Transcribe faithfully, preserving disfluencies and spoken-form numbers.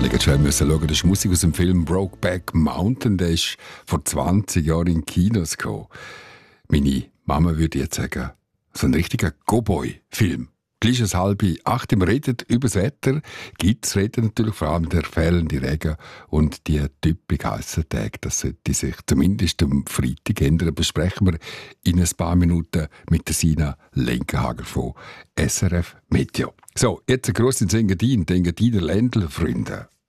Ich musste schnell schauen, das ist Musik aus dem Film Brokeback Mountain, der ist vor zwanzig Jahren in Kinos gekommen. Meine Mama würde jetzt sagen, so ein richtiger Cowboy-Film. Gleich um halb acht, wir reden über das Wetter. Gibt's reden natürlich vor allem der fehlende Regen und die typisch heissen Tage. Das sollte sich zumindest am Freitag ändern. Besprechen wir in ein paar Minuten mit der Sina Lenkenhager von S R F Meteo. So, jetzt ein grosses Engadin, die Engadiner Ländler, Freunde.